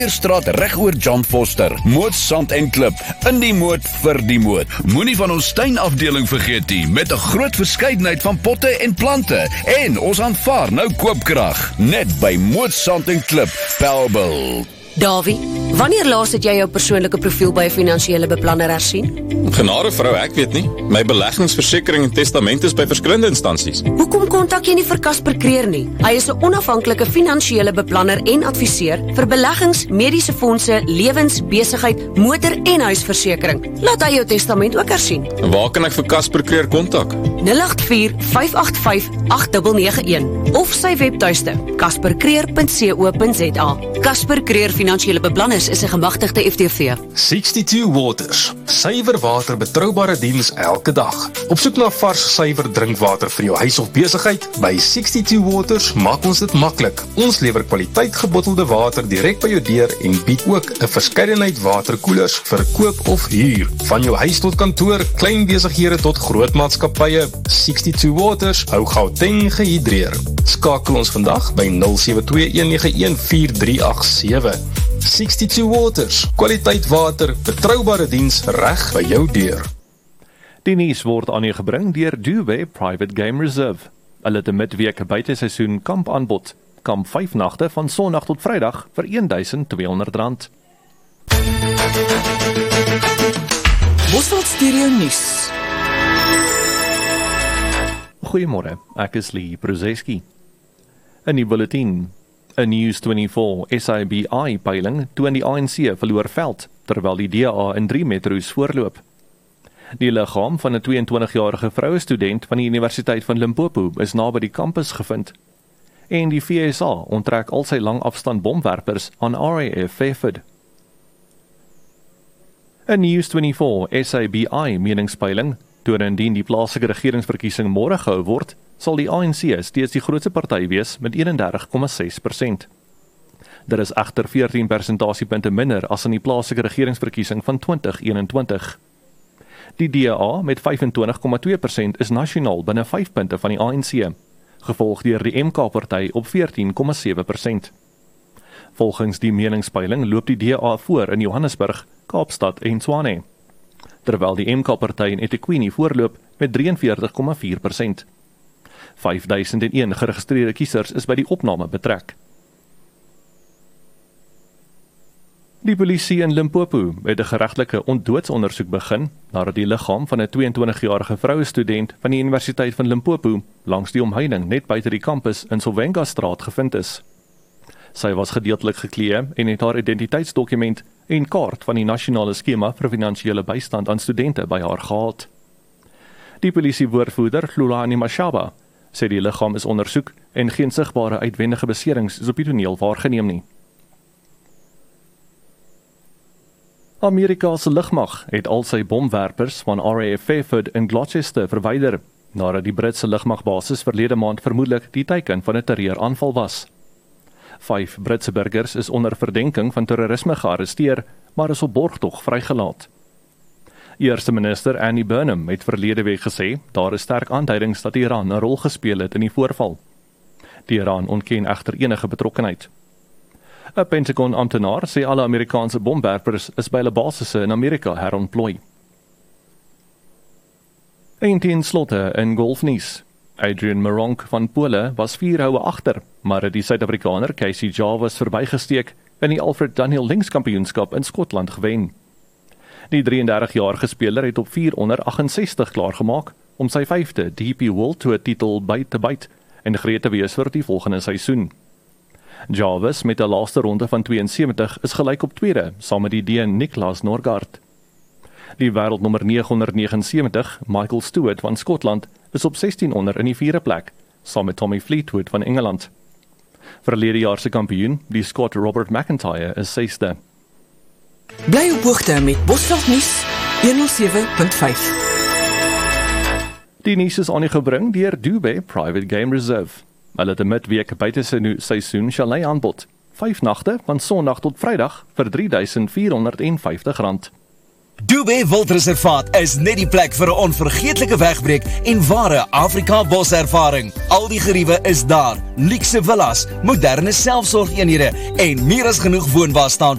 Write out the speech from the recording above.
Straat reg oor John Foster. Moot, sand en klip. In die moot, vir die moot. Moenie van ons tuinafdeling vergeet nie, met 'n groot verskeidenheid van potte en plante. En ons aanvaar nou koopkrag. Net by Moot, sand en klip, Bellville. Davie, wanneer laas het jy jou persoonlike profiel by 'n finansiële beplanner hersien? Genade vrou, ek weet nie. My beleggingsversekering en testament is by verskillende instansies. Hoekom kontak jy nie vir Casper Creer nie? Hy is 'n onafhanklike finansiële beplanner en adviseur vir beleggings, mediese fondse, lewens, besigheid, motor en huisversekering. Laat hy jou testament ook hersien. En waar kan ek vir Casper Creer kontak? 084-585-8991 of sy webtuiste caspercreer.co.za. Casper Creer Finansiële Beplanners is 'n gemagtigde FTV. 62 Waters, suiwer water, betroubare diens elke dag. Op soek na vars, suiwer drinkwater vir jou huis of besigheid? By 62 Waters maak ons dit maklik. Ons lewer kwaliteit gebottelde water direk by jou deur en bied ook 'n verskeidenheid waterkoelers vir koop of huur. Van jou huis tot kantoor, klein besighede tot groot maatskappye, 62 Waters hou Gauteng gehidreer. Skakel ons vandag by 0721914387. 62 Waters, kwaliteit water, betroubare diens reg by jou deur. Die nuus word aan u gebring deur Dubai Private Game Reserve. Hulle het 'n midweek buiteseisoen kamp aanbod. Kamp 5 nagte van Sondag tot Vrydag vir R1200. Bosveld Stereo Nuus. Goeiemôre, ek is Lee Bruzeski. 'n nuwe bulletin. 'n News24 SIBI-peiling toon die ANC verloor veld, terwyl die DA in 3 metro's voorloop. Die liggaam van 'n 22-jarige vroue student van die Universiteit van Limpopo is naby die kampus gevind. En die FSA onttrek al sy langafstand bomwerpers aan RAF Fairford. 'n News24 SIBI meningspeiling toon indien die plaaslike regeringsverkiesing môre gehou word, sal die ANC steeds die grootste party wees met 31,6%. Dit is egter 14 persentasiepunte minder as in die plaaslike regeringsverkiesing van 2021. Die DA met 25,2% is nasionaal binne 5 punte van die ANC, gevolg deur die MK-party op 14,7%. Volgens die meningspeiling loop die DA voor in Johannesburg, Kaapstad en Tshwane, terwyl die MK-party in eThekwini voorloop met 43,4%. 5001 geregistreerde kiesers is by die opname betrek. Die polisie in Limpopo het 'n geregtelike ontdoodsondersoek begin nadat die liggaam van 'n 22-jarige vroue student van die Universiteit van Limpopo langs die omheining net buite die kampus in Solvenga straat gevind is. Sy was gedeeltelik geklee en het haar identiteitsdokument en kaart van die nasionale skema vir finansiële bystand aan studente by haar gehad. Die polisiewoordvoerder Hlulani Mashaba sê die liggaam is ondersoek en geen sigbare uitwendige beserings is op die toneel waargeneem nie. Amerika se lugmag het al sy bomwerpers van RAF Fairford in Gloucester verwyder, nadat die Britse lugmagbasis verlede maand vermoedelik die teiken van 'n terreuraanval was. 5 Britse burgers is onder verdenking van terrorisme gearresteer, maar is op borgtog vrygelaat. Eerste minister Annie Burnham het verlede week gesê, daar is sterk aanduidings dat Iran 'n rol gespeel het in die voorval. Die Iran ontken egter enige betrokkenheid. 'n Pentagon-amptenaar sê alle Amerikaanse bomwerpers is by hulle basisse in Amerika herontplooi. En ten slotte in golfnuus. Adrian Meronk van Pole was 4 houe agter, maar het die Suid-Afrikaner Casey Jarvis verbygesteek in die Alfred Dunhill Linkskampioenskap in Skotland gewen. Die 33-jarige speler het op 468 klaargemaak om sy 5de DP World Tour titel by te byt en gereed te wees vir die volgende seisoen. Jarvis met 'n laaste ronde van 72 is gelyk op tweede, saam met die Deen Niklas Norgaard. Die wêreldnommer 979, Michael Stewart van Skotland, is op 16 onder in die 4de plek, saam met Tommy Fleetwood van Engeland. Verlede jaar se kampioen, die Scot Robert McIntyre, is 6de. Bly op hoogte met Bosveld Nuus 107.5. Die nuus is aan u gebring deur Dubai Private Game Reserve. Hulle het 'n midweek buiteseisoen chalet aanbod. 5 nagte van Sondag tot Vrydag vir R3,450. Dube Wildreservaat is net die plek vir 'n onvergeetlike wegbreek en ware Afrika boservaring. Al die geriewe is daar, luukse villas, moderne selfsorgeenhede en meer as genoeg woonbaar staan